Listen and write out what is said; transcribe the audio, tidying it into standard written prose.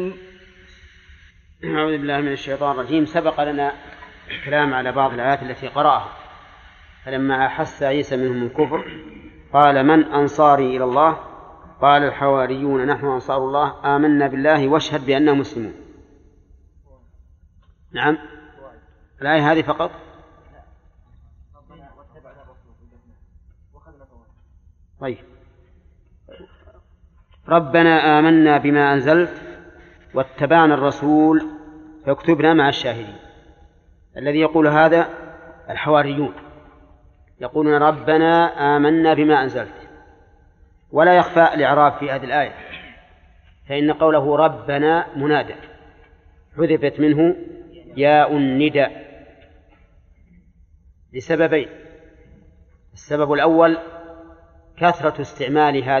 أعوذ بالله من الشيطان الرجيم. سبق لنا الكلام على بعض الآيات التي قرأها، فلما أحس عيسى منهم الكفر قال: من أنصاري إلى الله؟ قال الحواريون نحن أنصار الله آمنا بالله واشهد بأننا مسلمون. نعم، الآية هذه فقط. طيب، ربنا آمنا بما أنزلت واتبعنا الرسول فاكتبنا مع الشاهدين. الذي يقول هذا الحواريون، يقولون ربنا آمنا بما أنزلت، ولا يخفى الإعراب في هذه الآية، فإن قوله ربنا منادى حذفت منه ياء النداء لسببين: السبب الأول كثرة استعمال هذا